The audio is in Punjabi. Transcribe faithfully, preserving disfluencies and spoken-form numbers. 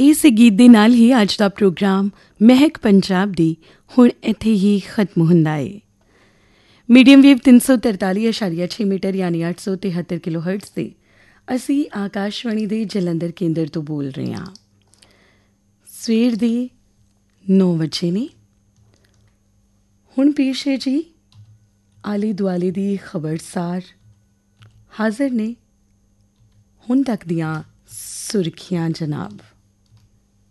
ਤੇ ਇਸ ਗੀਤ ਦੇ ਨਾਲ ਹੀ ਅੱਜ ਦਾ ਪ੍ਰੋਗਰਾਮ ਮਹਿਕ ਪੰਜਾਬ ਦੀ ਹੁਣ ਇੱਥੇ ਹੀ ਖਤਮ ਹੁੰਦਾ ਹੈ। ਮੀਡੀਅਮ ਵੇਵ ਤਿੰਨ ਸੌ ਤਰਤਾਲੀ ਇਸ਼ਾਰੀਆ ਛੇ ਮੀਟਰ ਯਾਨੀ ਅੱਠ ਸੌ ਤਿਹੱਤਰ ਕਿਲੋ ਹਰਟਜ਼ ਤੇ ਅਸੀਂ ਆਕਾਸ਼ਵਾਣੀ ਦੇ ਜਲੰਧਰ ਕੇਂਦਰ ਤੋਂ ਬੋਲ ਰਹੇ ਹਾਂ। ਸਵੇਰ ਦੇ ਨੌ ਵਜੇ ਨੇ। ਹੁਣ ਪੇਸ਼ ਹੈ ਜੀ ਆਲੇ ਦੁਆਲੇ ਦੀ ਖਬਰਸਾਰ। ਹਾਜ਼ਰ ਨੇ ਹੁਣ ਤੱਕ ਦੀਆਂ ਸੁਰਖੀਆਂ ਜਨਾਬ।